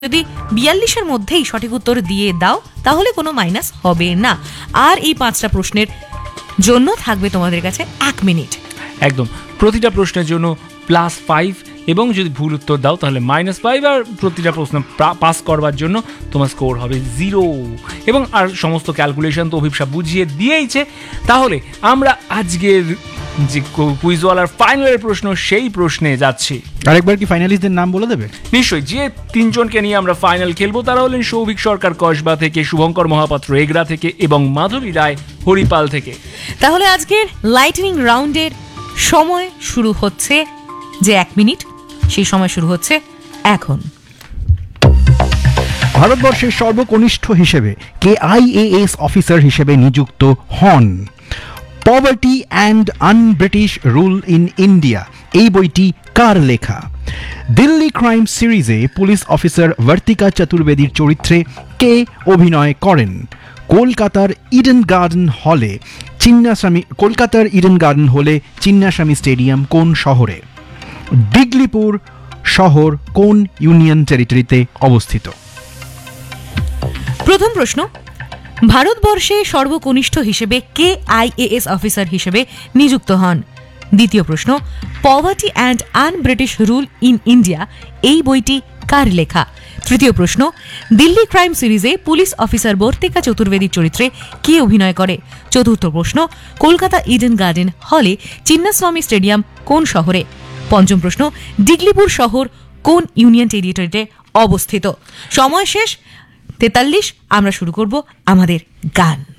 যদি 42-এর মধ্যেই সঠিক উত্তর দিয়ে দাও তাহলে কোনো মাইনাস হবে না। আর এই 5টা প্রশ্নের জন্য থাকবে তোমাদের কাছে 1 মিনিট। একদম, প্রতিটা প্রশ্নের জন্য +5, এবং যদি ভুল উত্তর দাও তাহলে -5, আর প্রতিটা প্রশ্ন পাস করবার জন্য তোমার স্কোর হবে 0। এবং আর সমস্ত ক্যালকুলেশন তো অভিপ্সা বুঝিয়ে দিয়েইছে। তাহলে আমরা আজকের যে কুইজওয়ালার ফাইনালের প্রশ্ন, সেই প্রশ্নে যাচ্ছি। আরেকবার কি ফাইনালিস্টদের নাম বলে দেবে? নিশ্চয়ই। যে 3 জনকে নিয়ে আমরা ফাইনাল খেলবো তারা হলেন সৌভিক সরকার কসবা থেকে, শুভঙ্কর মহাপাত্র এগরা থেকে এবং মাধবী রায় হরিপাল থেকে। তাহলে আজকের লাইটনিং রাউন্ডের সময় শুরু হচ্ছে, যে 1 মিনিট, সেই সময় শুরু হচ্ছে এখন। ভারতবর্ষের সর্বকনিষ্ঠ হিসেবে কে IAS অফিসার হিসেবে নিযুক্ত হন? Poverty and un-British rule in India এই বইটি কার লেখা? দিল্লি ক্রাইম সিরিজে পুলিশ অফিসার বর্তিকা চতুর্বেদীর চরিত্রে কে অভিনয় করেন? কলকাতার ইডেন গার্ডেন হলে চিন্নাস্বামী স্টেডিয়াম কোন শহরে? ডিগলিপুর শহর কোন ইউনিয়ন টেরিটরিতে অবস্থিত? প্রথম প্রশ্ন, ভারতবর্ষে সর্বকনিষ্ঠ হিসেবে কে IAS অফিসার হিসেবে নিযুক্ত হন? দ্বিতীয় প্রশ্ন, poverty and un-British rule in India এই বইটি কার লেখা? তৃতীয় প্রশ্ন, দিল্লি ক্রাইম সিরিজে পুলিশ অফিসার বর্তিকা চতুর্বেদীর চরিত্রে কে অভিনয় করে? চতুর্থ প্রশ্ন, কলকাতা ইডেন গার্ডেন হলে চিন্নাস্বামী স্টেডিয়াম কোন শহরে? পঞ্চম প্রশ্ন, ডিগলিপুর শহর কোন ইউনিয়ন টেরিটরিতে অবস্থিত? সময় শেষ 43। আমরা শুরু করব আমাদের গান।